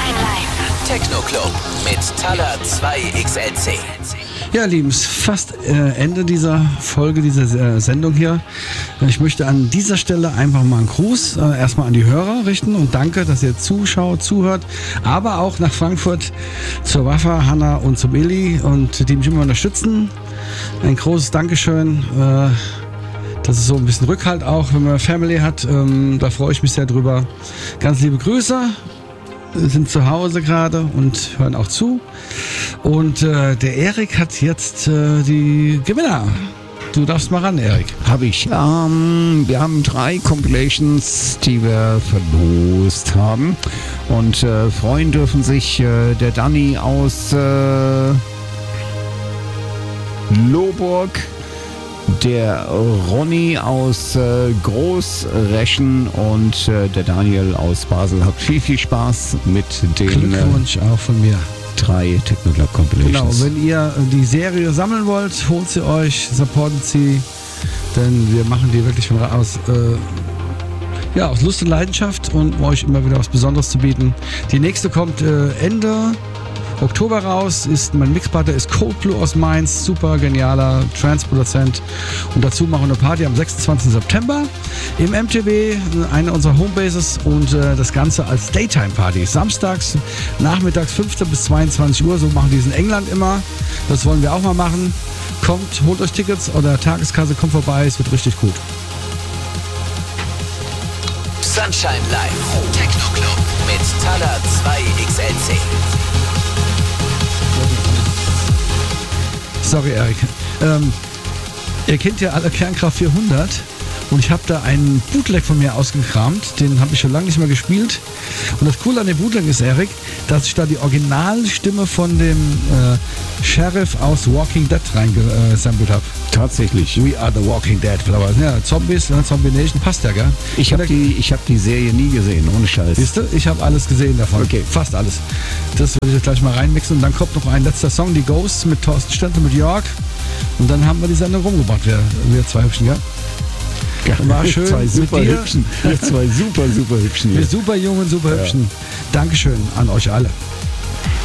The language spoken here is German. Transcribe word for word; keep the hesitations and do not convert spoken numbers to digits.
Sunshine Live. Techno Club mit Talat zwei X L C. Ja, Liebens, fast äh, Ende dieser Folge, dieser äh, Sendung hier. Ich möchte an dieser Stelle einfach mal einen Gruß äh, erstmal an die Hörer richten und danke, dass ihr zuschaut, zuhört, aber auch nach Frankfurt zur Waffa, Hanna und zum Illy und die mich immer unterstützen. Ein großes Dankeschön. Äh, das ist so ein bisschen Rückhalt auch, wenn man Family hat. Ähm, da freue ich mich sehr drüber. Ganz liebe Grüße. Sind zu Hause gerade und hören auch zu. Und äh, der Erik hat jetzt äh, die Gewinner. Du darfst mal ran, Erik. Habe ich. Ähm, wir haben drei Compilations, die wir verlost haben. Und äh, freuen dürfen sich äh, der Danny aus äh, Lohburg, der Ronny aus äh, Großreschen und äh, der Daniel aus Basel. Habt viel, viel Spaß mit den Glückwunsch äh, auch von mir. Drei Techno Club Compilations. Genau, wenn ihr die Serie sammeln wollt, holt sie euch, supportet sie, denn wir machen die wirklich von aus, äh, ja, aus Lust und Leidenschaft und um euch immer wieder was Besonderes zu bieten. Die nächste kommt äh, Ende Oktober raus, ist mein Mixpartner ist Cold Blue aus Mainz, super genialer Trance-Produzent und dazu machen wir eine Party am sechsundzwanzigsten September im M T B, eine unserer Homebases und äh, das Ganze als Daytime-Party. Samstags, nachmittags fünfzehn bis zweiundzwanzig Uhr, so machen die es in England immer. Das wollen wir auch mal machen. Kommt, holt euch Tickets oder Tageskasse, kommt vorbei, es wird richtig gut. Sunshine Live, Techno Club mit Talat zwei X L C. Sorry, Erik. Ähm, ihr kennt ja alle Kernkraft vierhundert und ich habe da einen Bootleg von mir ausgekramt. Den habe ich schon lange nicht mehr gespielt. Und das Coole an dem Bootleg ist, Erik, dass ich da die Originalstimme von dem äh, Sheriff aus Walking Dead reingesampelt habe. Tatsächlich. We are the Walking Dead. Ja, Zombies, ne, Zombie Nation, passt ja, gell? Ich habe die, ich hab die Serie nie gesehen, ohne Scheiß. Siehst du, ich habe alles gesehen davon. Okay. Fast alles. Das würde ich jetzt gleich mal reinmixen. Und dann kommt noch ein letzter Song, die Ghosts mit Thorsten Stente mit York. Und dann haben wir die Sendung rumgebracht, wir, wir zwei Hübschen, ja? War schön zwei super mit dir. Hübschen. Zwei super, super Hübschen. Wir super jungen, super ja. Hübschen. Dankeschön an euch alle.